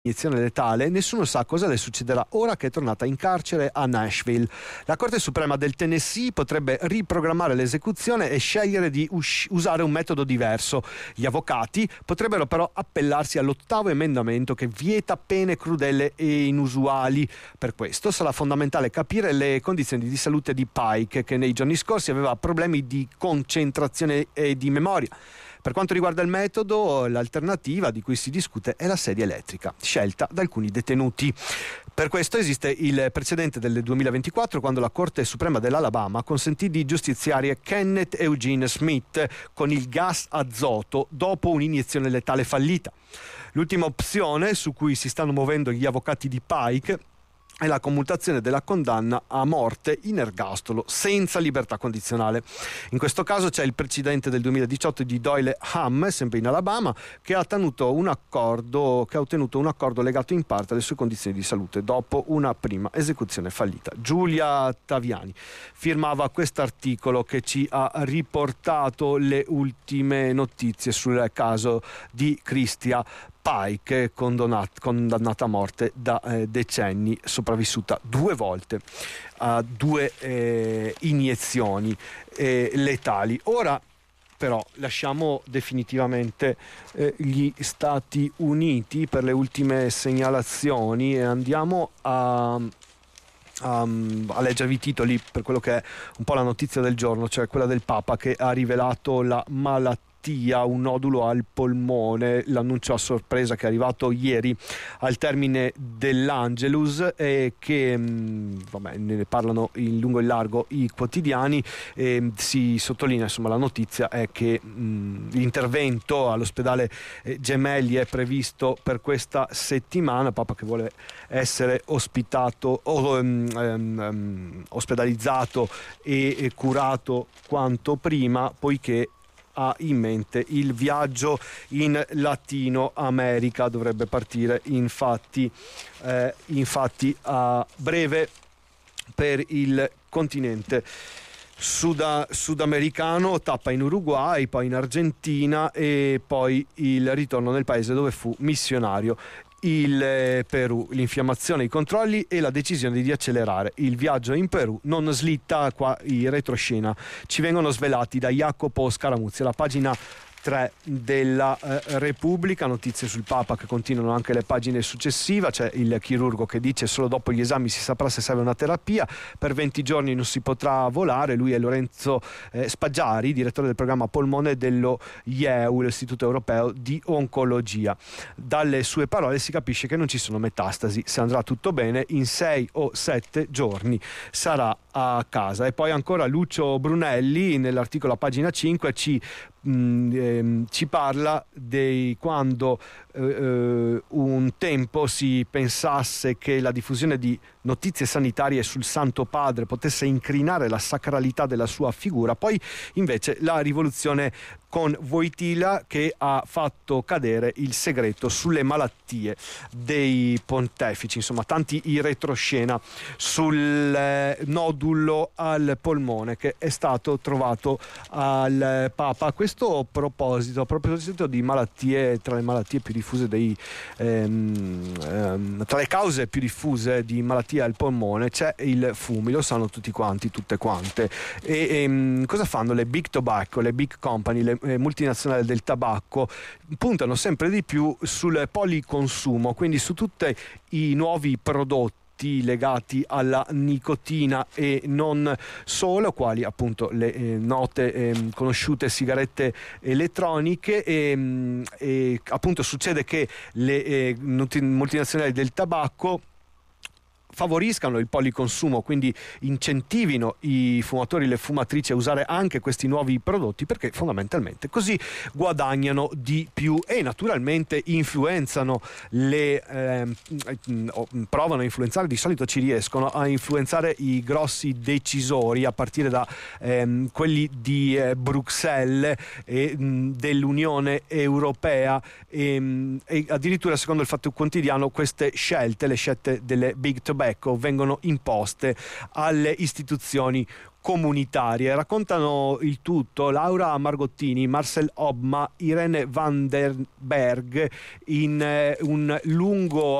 iniezione letale, nessuno sa cosa le succederà ora che è tornata in carcere a Nashville. La Corte Suprema del Tennessee potrebbe riprogrammare l'esecuzione e scegliere di usare un metodo diverso. Gli avvocati potrebbero però appellarsi all'8° emendamento che vieta pene crudele e inusuali. Per questo sarà fondamentale capire le condizioni di salute di Pike, che nei giorni scorsi aveva problemi di concentrazione e di memoria. Per quanto riguarda il metodo, l'alternativa di cui si discute è la sedia elettrica, scelta da alcuni detenuti. Per questo esiste il precedente del 2024, quando la Corte Suprema dell'Alabama consentì di giustiziare Kenneth Eugene Smith con il gas azoto dopo un'iniezione letale fallita. L'ultima opzione su cui si stanno muovendo gli avvocati di Pike è la commutazione della condanna a morte in ergastolo senza libertà condizionale. In questo caso c'è il precedente del 2018 di Doyle Hamm, sempre in Alabama, che ha ottenuto un accordo legato in parte alle sue condizioni di salute dopo una prima esecuzione fallita. Giulia Taviani firmava quest'articolo che ci ha riportato le ultime notizie sul caso di Cristia Pike, condannata a morte da decenni, sopravvissuta 2 volte a 2 iniezioni letali. Ora però lasciamo definitivamente gli Stati Uniti per le ultime segnalazioni e andiamo a leggervi i titoli per quello che è un po' la notizia del giorno, cioè quella del Papa che ha rivelato la malattia, un nodulo al polmone, l'annuncio a sorpresa che è arrivato ieri al termine dell'Angelus e che ne parlano in lungo e in largo i quotidiani. Si sottolinea, insomma, la notizia è che l'intervento all'ospedale Gemelli è previsto per questa settimana. Papa che vuole essere ospitato ospedalizzato e curato quanto prima, poiché ha in mente il viaggio in Latino America. Dovrebbe partire infatti a breve per il continente sudamericano, tappa in Uruguay, poi in Argentina e poi il ritorno nel paese dove fu missionario, il Perù. L'infiammazione, i controlli e la decisione di accelerare il viaggio in Perù non slitta. Qua i retroscena ci vengono svelati da Jacopo Scaramuzzi, la pagina 3 della Repubblica. Notizie sul Papa che continuano anche le pagine successive. C'è il chirurgo che dice solo dopo gli esami si saprà se serve una terapia, per 20 giorni non si potrà volare. Lui è Lorenzo Spaggiari, direttore del programma polmone dello IEU, l'Istituto Europeo di Oncologia. Dalle sue parole si capisce che non ci sono metastasi, se andrà tutto bene in 6 o 7 giorni sarà a casa. E poi ancora Lucio Brunelli nell'articolo a pagina 5 ci parla di quando un tempo si pensasse che la diffusione di notizie sanitarie sul Santo Padre potesse incrinare la sacralità della sua figura, poi invece la rivoluzione con Wojtyla che ha fatto cadere il segreto sulle malattie dei pontefici. Insomma, tanti i retroscena sul nodulo al polmone che è stato trovato al Papa. A questo proposito, di malattie, tra le malattie più diffuse tra le cause più diffuse di malattia al polmone c'è il fumo, lo sanno tutti quanti, tutte quante. Cosa fanno le big tobacco, le big company, le multinazionali del tabacco? Puntano sempre di più sul policonsumo, quindi su tutti i nuovi prodotti legati alla nicotina e non solo, quali appunto le note conosciute sigarette elettroniche e appunto succede che le multinazionali del tabacco favoriscano il policonsumo, quindi incentivino i fumatori e le fumatrici a usare anche questi nuovi prodotti, perché fondamentalmente così guadagnano di più e naturalmente influenzano provano a influenzare, di solito ci riescono a influenzare i grossi decisori a partire da quelli di Bruxelles e dell'Unione Europea e addirittura, secondo il Fatto Quotidiano, queste scelte, le scelte delle big tobacco, vengono imposte alle istituzioni comunitarie. Raccontano il tutto Laura Margottini, Marcel Obma, Irene van der Berg in un lungo